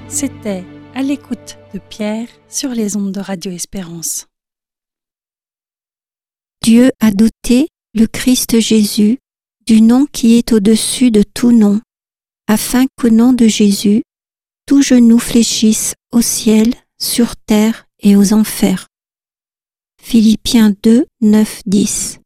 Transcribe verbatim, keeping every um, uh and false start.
C'était À l'écoute de Pierre sur les ondes de Radio Espérance. Dieu a doté le Christ Jésus du nom qui est au-dessus de tout nom, afin qu'au nom de Jésus, tout genou fléchisse au ciel, sur terre et aux enfers. Philippiens deux, neuf, dix.